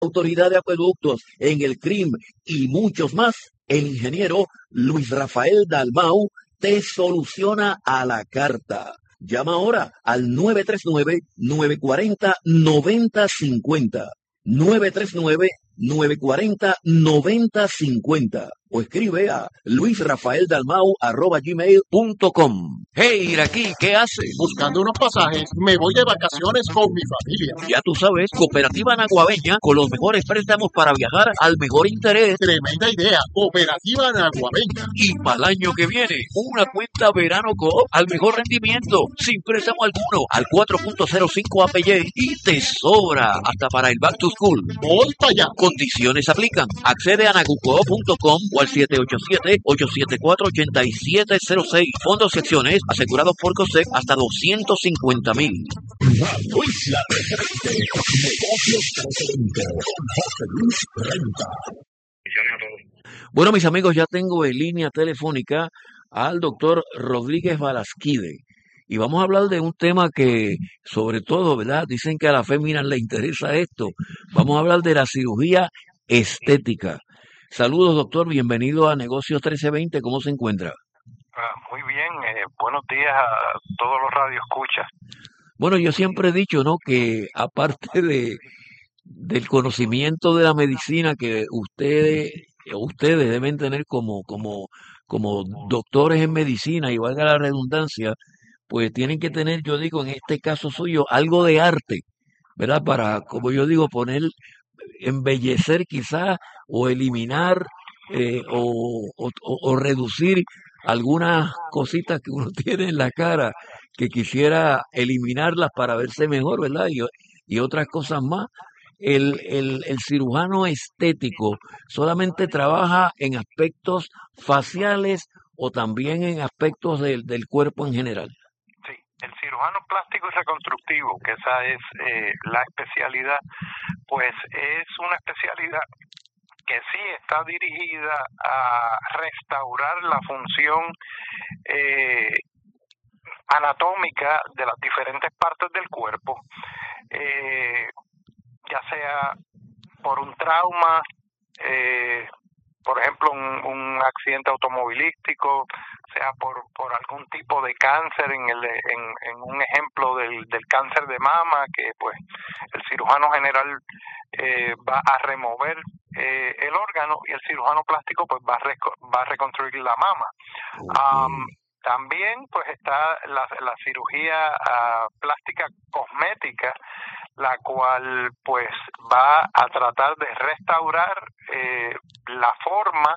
Autoridad de Acueductos en el CRIM y muchos más, el ingeniero Luis Rafael Dalmau te soluciona a la carta. Llama ahora al 939-940-9050. 939-940-9050 o escribe a luisrafaeldalmau@gmail.com. Hey, Iraquí, ¿qué haces? Buscando unos pasajes, me voy de vacaciones con mi familia. Ya tú sabes, Cooperativa Naguabeña con los mejores préstamos para viajar al mejor interés. Tremenda idea, Cooperativa Naguabeña. Y para el año que viene, una cuenta Verano Coop al mejor rendimiento, sin préstamo alguno, al 4.05 APY y te sobra hasta para el Back to School. Voy para allá. Condiciones aplican. Accede a nagucoop.com o al 787-874-8706. Fondos secciones asegurados por COSEC hasta 250,000. Isla de Negocios 320 con José Luis Renta. Bueno, mis amigos, ya tengo en línea telefónica al doctor Rodríguez Balasquide. Y vamos a hablar de un tema que, sobre todo, ¿verdad? Dicen que a las féminas le interesa esto. Vamos a hablar de la cirugía estética. Saludos, doctor. Bienvenido a Negocios 1320. ¿Cómo se encuentra? Muy bien. Buenos días a todos los radioescuchas. Bueno, yo siempre he dicho, ¿no?, que aparte del conocimiento de la medicina que ustedes deben tener como doctores en medicina, y valga la redundancia, pues tienen que tener, yo digo, en este caso suyo, algo de arte, ¿verdad? Para, como yo digo, embellecer quizás o eliminar o reducir algunas cositas que uno tiene en la cara que quisiera eliminarlas para verse mejor, ¿verdad? Y otras cosas más. El cirujano estético solamente trabaja en aspectos faciales o también en aspectos del cuerpo en general. Sí, el cirujano plástico y reconstructivo, que esa es la especialidad, pues es una especialidad que sí está dirigida a restaurar la función anatómica de las diferentes partes del cuerpo, ya sea por un trauma, por ejemplo un accidente automovilístico, sea por algún tipo de cáncer, en un ejemplo del cáncer de mama, que pues el cirujano general va a remover el órgano y el cirujano plástico pues va a reconstruir la mama. Okay. También pues está la cirugía plástica cosmética, la cual pues va a tratar de restaurar la forma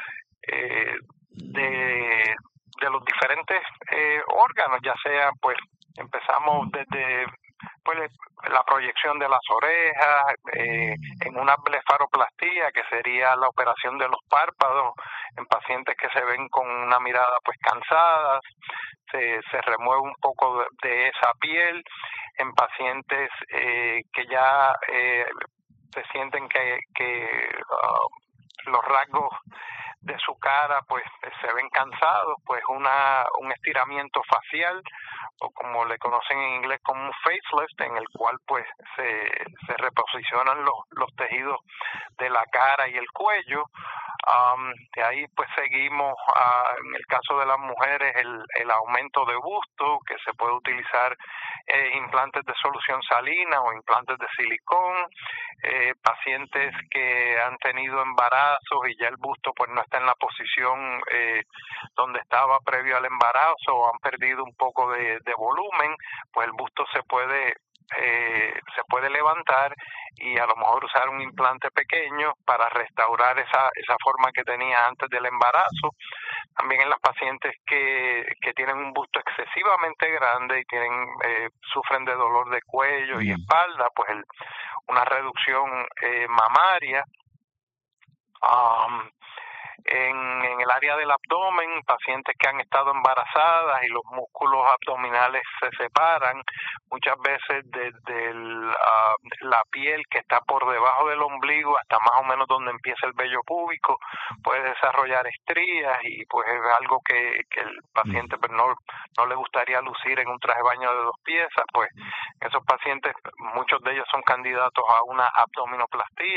de los diferentes órganos, ya sea pues empezamos desde pues la proyección de las orejas, en una blefaroplastía, que sería la operación de los párpados en pacientes que se ven con una mirada pues cansadas, se remueve un poco de esa piel en pacientes que ya se sienten que los rasgos de su cara pues se ven cansados, pues un estiramiento facial, o como le conocen en inglés como un facelift, en el cual pues se reposicionan los tejidos de la cara y el cuello. De ahí pues seguimos en el caso de las mujeres el aumento de busto, que se puede utilizar implantes de solución salina o implantes de silicón, pacientes que han tenido embarazos y ya el busto pues no está en la posición donde estaba previo al embarazo, o han perdido un poco de volumen, pues el busto se puede levantar y a lo mejor usar un implante pequeño para restaurar esa forma que tenía antes del embarazo. También en las pacientes que tienen un busto excesivamente grande y sufren de dolor de cuello y espalda, pues una reducción mamaria. En el área del abdomen, pacientes que han estado embarazadas y los músculos abdominales se separan, muchas veces desde la piel que está por debajo del ombligo hasta más o menos donde empieza el vello púbico, puede desarrollar estrías, y pues es algo que el paciente pues no le gustaría lucir en un traje de baño de 2 piezas. Pues esos pacientes, muchos de ellos son candidatos a una abdominoplastía.